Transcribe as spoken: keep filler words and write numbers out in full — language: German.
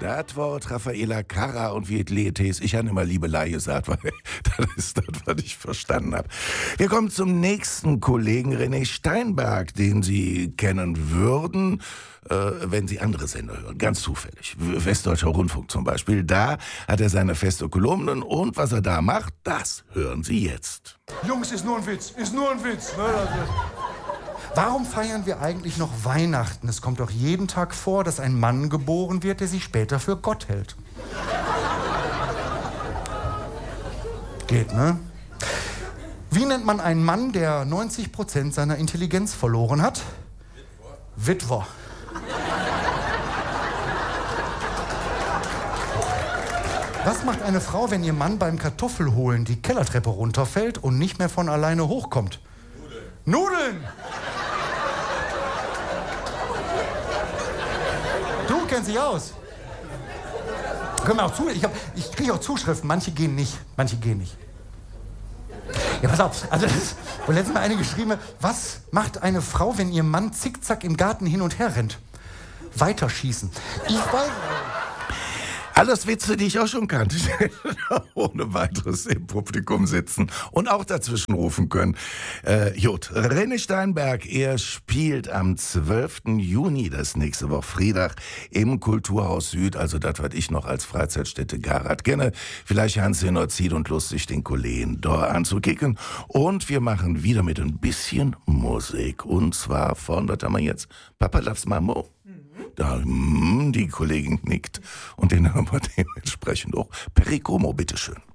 Das Wort Raffaella Carrà und wie es lädt ist, ich habe immer Liebelei gesagt, weil das ist das, was ich verstanden habe. Wir kommen zum nächsten Kollegen, René Steinberg, den Sie kennen würden, äh, wenn Sie andere Sender hören. Ganz zufällig. Westdeutscher Rundfunk zum Beispiel. Da hat er seine feste Kolumnen und was er da macht, das hören Sie jetzt. Jungs, ist nur ein Witz, ist nur ein Witz. Warum feiern wir eigentlich noch Weihnachten? Es kommt doch jeden Tag vor, dass ein Mann geboren wird, der sich später für Gott hält. Geht, ne? Wie nennt man einen Mann, der neunzig Prozent seiner Intelligenz verloren hat? Witwer. Witwer. Was macht eine Frau, wenn ihr Mann beim Kartoffelholen die Kellertreppe runterfällt und nicht mehr von alleine hochkommt? Nudeln. Nudeln! Du kennst dich aus. Können wir auch zu, ich, hab, ich kriege auch Zuschriften, manche gehen nicht, manche gehen nicht. Ja, pass auf, also das ist, wo letztes Mal eine geschrieben hat, was macht eine Frau, wenn ihr Mann zickzack im Garten hin und her rennt? Weiterschießen. Ich weiß... Alles Witze, die ich auch schon kannte, ohne weiteres im Publikum sitzen und auch dazwischen rufen können. Äh, Jut, René Steinberg, er spielt am zwölften Juni, das ist nächste Woche Freitag, im Kulturhaus Süd, also das, was ich noch als Freizeitstätte Garat kenne. Vielleicht haben Sie noch Zeit und lustig, den Kollegen da anzukicken. Und wir machen wieder mit ein bisschen Musik. Und zwar von, was haben wir jetzt? Papa Loves Mamo. Da, mh, die Kollegin nickt und den hören wir dementsprechend auch. Pericomo, bitteschön.